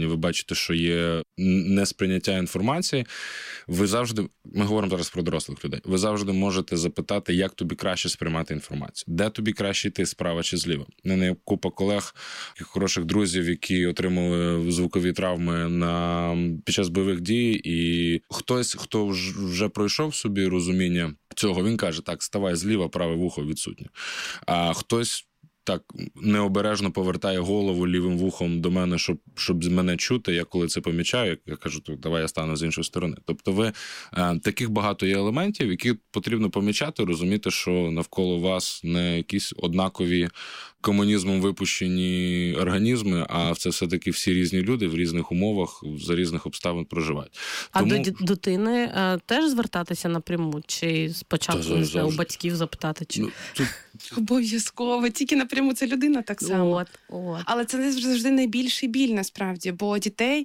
ви бачите, що є несприйняття інформації, ви завжди, ми говоримо зараз про дорослих людей, ви завжди можете запитати, як тобі краще сприймати інформацію, де тобі краще йти, справа чи зліва. У мене є купа колег, хороших друзів, які отримали звукові травми під час бойових дій, і хтось, хто вже пройшов собі розуміння цього, він каже, так, ставай зліва, праве вухо відсутнє. А хтось так необережно повертає голову лівим вухом до мене, щоб мене чути. Я коли це помічаю, я кажу, давай я стану з іншої сторони. Тобто таких багато є елементів, які потрібно помічати, розуміти, що навколо вас не якісь однакові комунізмом випущені організми, а це все-таки всі різні люди в різних умовах, за різних обставин проживають. А до дитини теж звертатися напряму? Чи спочатку у батьків запитати? Чи... Обов'язково. Тільки напряму це людина так само. От. Але це не завжди найбільший біль, насправді, бо дітей,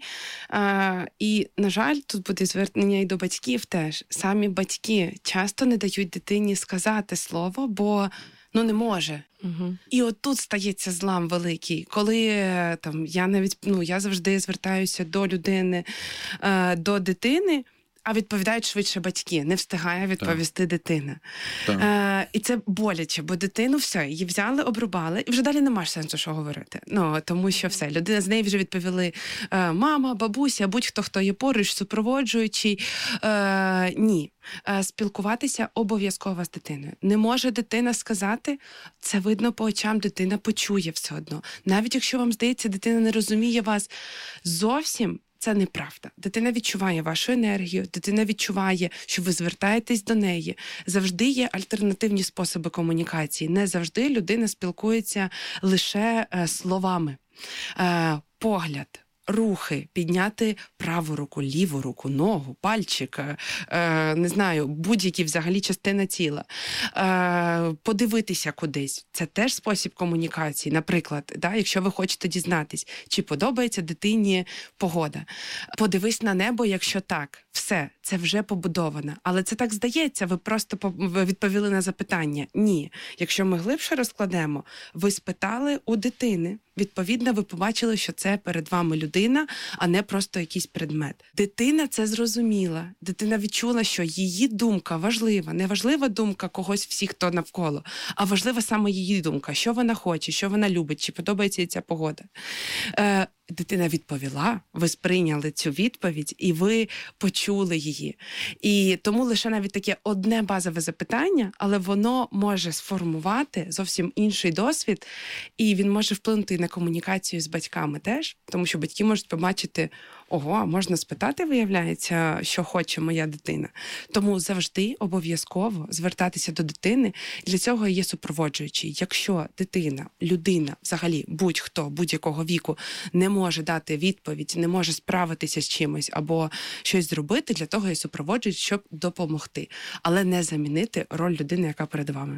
і, на жаль, тут буде звернення і до батьків теж. Самі батьки часто не дають дитині сказати слово, бо не може. Угу. І от тут стається злам великий. Коли я завжди звертаюся до людини, до дитини, а відповідають швидше батьки, не встигає відповісти дитина. І це боляче, бо дитину все, її взяли, обрубали, і вже далі нема сенсу, що говорити. Тому що все, людина, з неї вже відповіли мама, бабуся, будь-хто, хто є поруч, супроводжуючий. Ні. Спілкуватися обов'язково з дитиною. Не може дитина сказати, це видно по очам, дитина почує все одно. Навіть якщо вам здається, дитина не розуміє вас зовсім, це неправда. Дитина відчуває вашу енергію, дитина відчуває, що ви звертаєтесь до неї. Завжди є альтернативні способи комунікації. Не завжди людина спілкується лише словами. Погляд, рухи, підняти праву руку, ліву руку, ногу, пальчик, не знаю, будь-які взагалі частина тіла. Подивитися кудись. Це теж спосіб комунікації. Наприклад, якщо ви хочете дізнатись, чи подобається дитині погода. Подивись на небо, якщо так. Все, це вже побудовано. Але це так здається, ви просто відповіли на запитання. Ні. Якщо ми глибше розкладемо, ви спитали у дитини, відповідно, ви побачили, що це перед вами людина, а не просто якийсь предмет. Дитина це зрозуміла. Дитина відчула, що її думка важлива. Не важлива думка когось всіх, хто навколо, а важлива саме її думка. Що вона хоче, що вона любить, чи подобається їй ця погода. Дитина відповіла, ви сприйняли цю відповідь, і ви почули її. І тому лише навіть таке одне базове запитання, але воно може сформувати зовсім інший досвід, і він може вплинути на комунікацію з батьками теж, тому що батьки можуть побачити, ого, можна спитати, виявляється, що хоче моя дитина. Тому завжди обов'язково звертатися до дитини, і для цього є супроводжуючий. Якщо дитина, людина, взагалі будь-хто, будь-якого віку не може дати відповідь, не може справитися з чимось або щось зробити, для того є супроводжуючий, щоб допомогти, але не замінити роль людини, яка перед вами.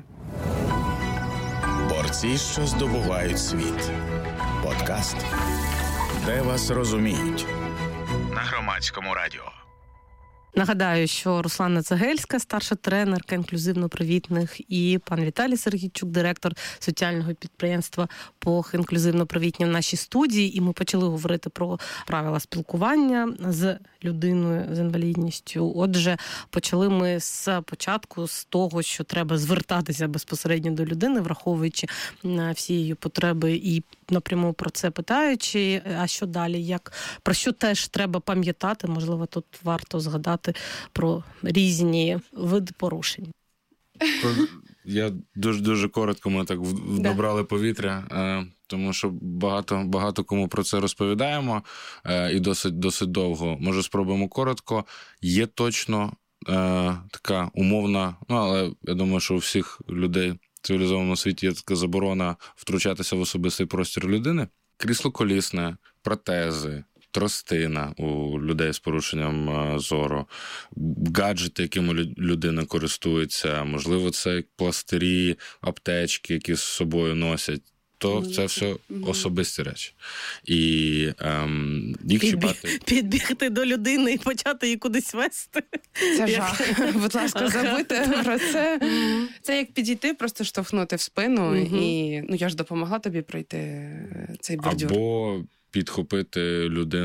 Борці, що здобувають світ. Подкаст, де вас розуміють. На Громадському радіо. Нагадаю, що Руслана Цегельська, старша тренерка інклюзивно-привітних, і пан Віталій Сергійчук, директор соціального підприємства «ПОХ інклюзивно-привітні» в нашій студії. І ми почали говорити про правила спілкування з людиною з інвалідністю. Отже, почали ми з початку, з того, що треба звертатися безпосередньо до людини, враховуючи всі її потреби і напряму про це питаючи. А що далі? Про що теж треба пам'ятати? Можливо, тут варто згадати про різні види порушень. Я дуже коротко, ми так набрали повітря, тому що багато кому про це розповідаємо, і досить довго. Може, спробуємо коротко. Є точно така умовна, але я думаю, що у всіх людей в цивілізованому світі є така заборона втручатися в особистий простір людини. Крісло-колісне, протези, тростина у людей з порушенням зору, гаджети, якими людина користується, можливо, це пластирі, аптечки, які з собою носять. То це все особисті речі. І їх чіпати... Підбігти до людини і почати її кудись вести. Це жах. Будь ласка, забудьте про це. Це як підійти, просто штовхнути в спину, і я ж допомогла тобі пройти цей бордюр. Або підхопити людину